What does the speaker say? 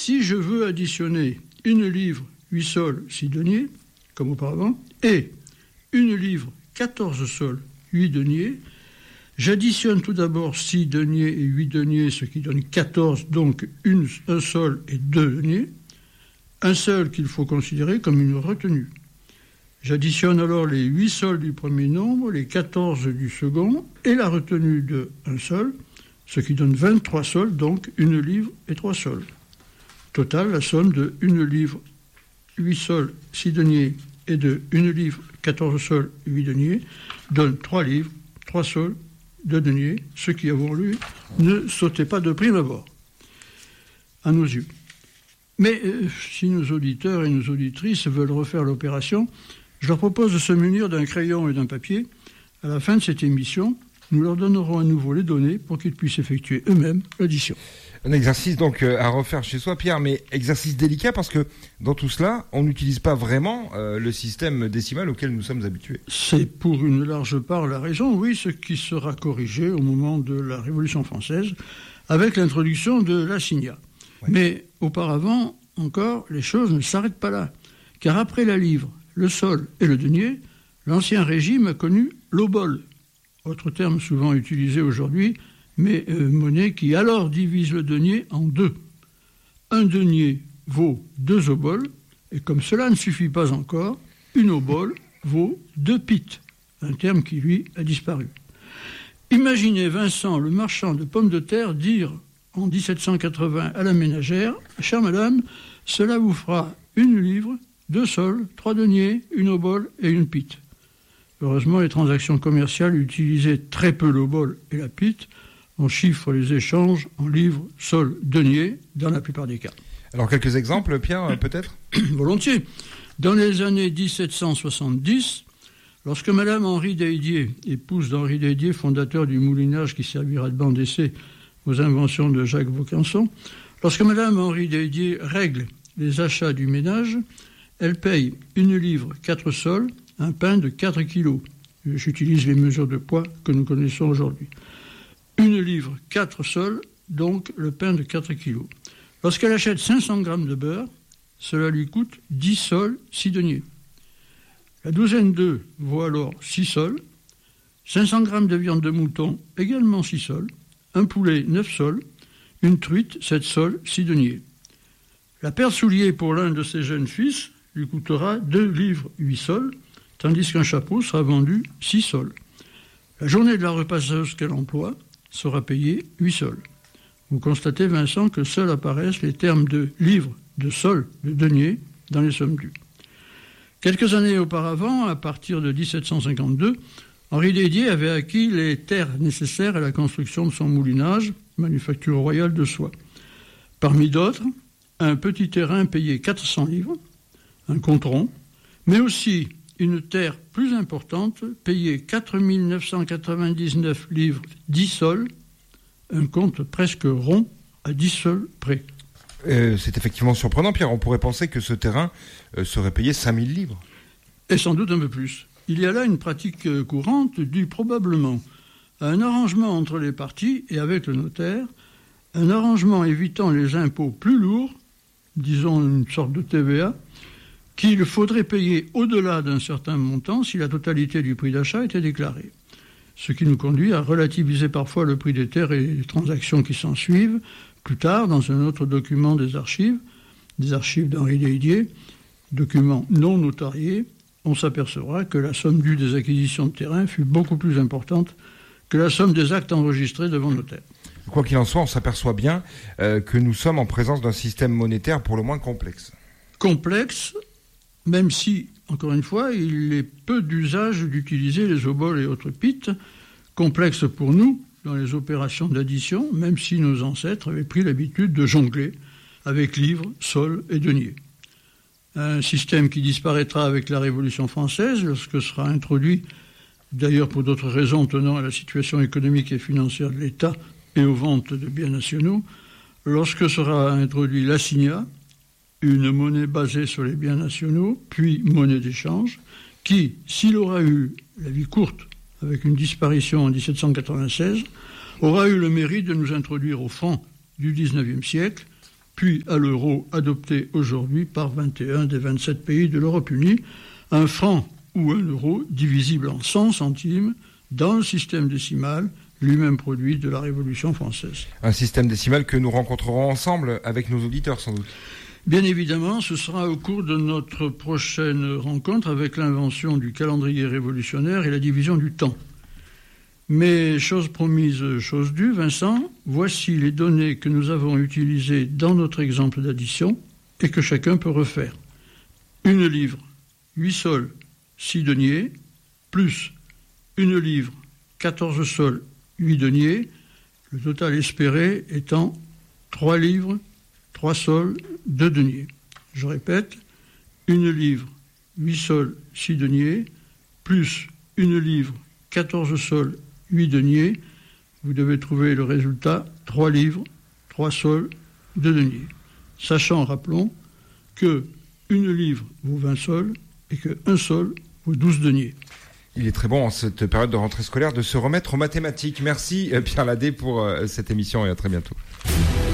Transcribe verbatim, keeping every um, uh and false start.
Si je veux additionner une livre, huit sols, six deniers, comme auparavant, et une livre, quatorze sols, huit deniers, j'additionne tout d'abord six deniers et huit deniers, ce qui donne quatorze, donc une, un sol et deux deniers. Un seul qu'il faut considérer comme une retenue. J'additionne alors les huit sols du premier nombre, les quatorze du second, et la retenue de un sol, ce qui donne vingt-trois sols, donc une livre et trois sols. Total, la somme de une livre, huit sols, six deniers, et de une livre, quatorze sols, huit deniers, donne trois livres, trois sols, deux deniers, ce qui, avons lu, ne sautait pas de prime abord, à nos yeux. Mais euh, si nos auditeurs et nos auditrices veulent refaire l'opération, je leur propose de se munir d'un crayon et d'un papier. À la fin de cette émission, nous leur donnerons à nouveau les données pour qu'ils puissent effectuer eux-mêmes l'addition. Un exercice donc à refaire chez soi, Pierre, mais exercice délicat parce que dans tout cela, on n'utilise pas vraiment euh, le système décimal auquel nous sommes habitués. C'est pour une large part la raison, oui, ce qui sera corrigé au moment de la Révolution française avec l'introduction de l'assignat. Ouais. Mais auparavant, encore, les choses ne s'arrêtent pas là, car après la livre, le sol et le denier, l'ancien régime a connu l'obole, autre terme souvent utilisé aujourd'hui, mais euh, monnaie qui alors divise le denier en deux. Un denier vaut deux oboles, et comme cela ne suffit pas encore, une obole vaut deux pites, un terme qui, lui, a disparu. Imaginez Vincent, le marchand de pommes de terre, dire en dix-sept cent quatre-vingts à la ménagère, « Chère madame, cela vous fera une livre, deux sols, trois deniers, une obole et une pite. » Heureusement, les transactions commerciales utilisaient très peu l'obole et la pite. On chiffre les échanges en livres, sols, deniers, dans la plupart des cas. Alors, quelques exemples, Pierre, peut-être ? Volontiers. Dans les années dix-sept cent soixante-dix, lorsque Madame Henri d'Hédier, épouse d'Henri d'Hédier, fondateur du moulinage qui servira de banc d'essai aux inventions de Jacques Vaucanson, lorsque Madame Henri d'Hédier règle les achats du ménage, elle paye une livre, quatre sols, un pain de quatre kilos. J'utilise les mesures de poids que nous connaissons aujourd'hui. Une livre, quatre sols, donc le pain de quatre kilos. Lorsqu'elle achète cinq cents grammes de beurre, cela lui coûte dix sols, six deniers. La douzaine d'œufs vaut alors six sols, cinq cents grammes de viande de mouton, également six sols, un poulet, neuf sols, une truite, sept sols, six deniers. La paire de souliers pour l'un de ses jeunes fils lui coûtera deux livres, huit sols, tandis qu'un chapeau sera vendu six sols. La journée de la repasseuse qu'elle emploie sera payée huit sols. Vous constatez, Vincent, que seuls apparaissent les termes de livres, de sols, de deniers dans les sommes dues. Quelques années auparavant, à partir de dix-sept cent cinquante-deux, Henri d'Hédier avait acquis les terres nécessaires à la construction de son moulinage, manufacture royale de soie. Parmi d'autres, un petit terrain payé quatre cents livres, un contron, mais aussi une terre plus importante payée quatre mille neuf cent quatre-vingt-dix-neuf livres, dix sols, un compte presque rond à dix sols près. Euh, c'est effectivement surprenant, Pierre. On pourrait penser que ce terrain euh, serait payé cinq mille livres. Et sans doute un peu plus. Il y a là une pratique euh, courante due probablement à un arrangement entre les parties et avec le notaire, un arrangement évitant les impôts plus lourds, disons une sorte de T V A, qu'il faudrait payer au-delà d'un certain montant si la totalité du prix d'achat était déclarée. Ce qui nous conduit à relativiser parfois le prix des terres et les transactions qui s'en suivent. Plus tard, dans un autre document des archives, des archives d'Henri d'Hédier, document non notarié, on s'apercevra que la somme due des acquisitions de terrain fut beaucoup plus importante que la somme des actes enregistrés devant le notaire. Quoi qu'il en soit, on s'aperçoit bien euh, que nous sommes en présence d'un système monétaire pour le moins complexe. Complexe, même si, encore une fois, il est peu d'usage d'utiliser les oboles et autres pites. Complexe pour nous, dans les opérations d'addition, même si nos ancêtres avaient pris l'habitude de jongler avec livres, sols et deniers. Un système qui disparaîtra avec la Révolution française, lorsque sera introduit, d'ailleurs pour d'autres raisons tenant à la situation économique et financière de l'État et aux ventes de biens nationaux, lorsque sera introduit l'assignat, une monnaie basée sur les biens nationaux, puis monnaie d'échange, qui, s'il aura eu la vie courte, avec une disparition en dix-sept cent quatre-vingt-seize, aura eu le mérite de nous introduire au fond du dix-neuvième siècle puis à l'euro adopté aujourd'hui par vingt et un des vingt-sept pays de l'Europe unie, un franc ou un euro divisible en cent centimes dans le système décimal, lui-même produit de la Révolution française. Un système décimal que nous rencontrerons ensemble avec nos auditeurs sans doute. Bien évidemment, ce sera au cours de notre prochaine rencontre avec l'invention du calendrier révolutionnaire et la division du temps. Mais chose promise, chose due, Vincent, voici les données que nous avons utilisées dans notre exemple d'addition et que chacun peut refaire. Une livre, huit sols, six deniers, plus une livre, quatorze sols, huit deniers, le total espéré étant trois livres, trois sols, deux deniers. Je répète, une livre, huit sols, six deniers, plus une livre, quatorze sols, huit deniers. Vous devez trouver le résultat, trois livres, trois sols, deux deniers. Sachant, rappelons, que une livre vaut vingt sols et que un sol vaut douze deniers. Il est très bon en cette période de rentrée scolaire de se remettre aux mathématiques. Merci Pierre Ladé pour cette émission et à très bientôt.